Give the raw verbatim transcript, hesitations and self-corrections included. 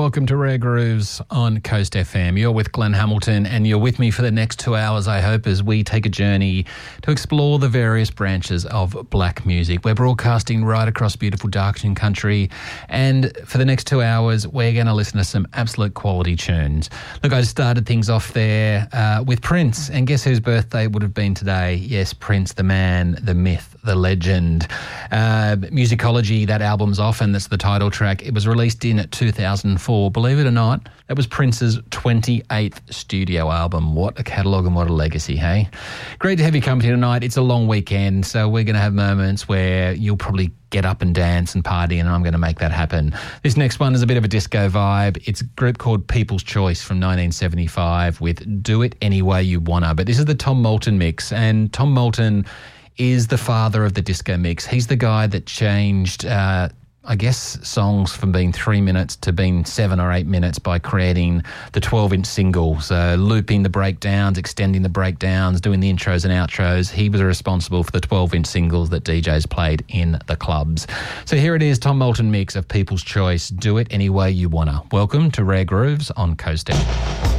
welcome to Rare Grooves on Coast F M. You're with Glenn Hamilton and you're with me for the next two hours, I hope, as we take a journey to explore the various branches of black music. We're broadcasting right across beautiful Darkton country, and for the next two hours, we're going to listen to some absolute quality tunes. Look, I started things off there uh, with Prince, and guess whose birthday would have been today? Yes, Prince, the man, the myth, the legend. Uh, Musicology, that album's off, and that's the title track. It was released in two thousand four. Believe it or not, that was Prince's twenty-eighth studio album. What a catalogue and what a legacy, hey? Great to have you company tonight. It's a long weekend, so we're going to have moments where you'll probably get up and dance and party, and I'm going to make that happen. This next one is a bit of a disco vibe. It's a group called People's Choice from nineteen seventy-five with Do It Any Way You Wanna. But this is the Tom Moulton mix, and Tom Moulton is the father of the disco mix. He's the guy that changed, uh, I guess, songs from being three minutes to being seven or eight minutes by creating the twelve-inch singles, so looping the breakdowns, extending the breakdowns, doing the intros and outros. He was responsible for the twelve-inch singles that D Js played in the clubs. So here it is, Tom Moulton mix of People's Choice, Do It Any Way You Wanna. Welcome to Rare Grooves on Coast F M.